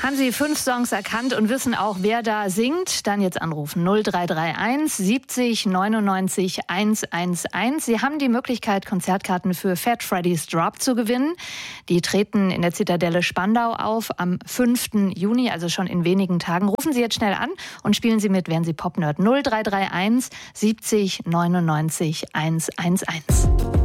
Haben Sie 5 Songs erkannt und wissen auch, wer da singt? Dann jetzt anrufen 0331 70 99 111. Sie haben die Möglichkeit, Konzertkarten für Fat Freddy's Drop zu gewinnen. Die treten in der Zitadelle Spandau auf am 5. Juni, also schon in wenigen Tagen. Rufen Sie jetzt schnell an und spielen Sie mit, werden Sie Popnerd. 0331 70 99 111.